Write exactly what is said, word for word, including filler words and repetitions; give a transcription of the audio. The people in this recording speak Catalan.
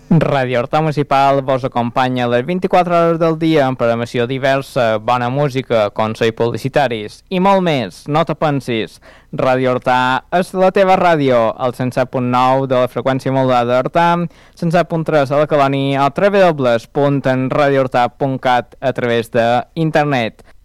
Ràdio Horta Municipal vos acompanya les vint-i-quatre hores del dia amb programació diversa, bona música, consells publicitaris i molt més. No te pensis, Ràdio Horta és la teva ràdio, al cent set punt nou de la freqüència modulada d'Horta, cent set punt tres a la Colònia, al w w w punt radio horta punt cat a través d'internet.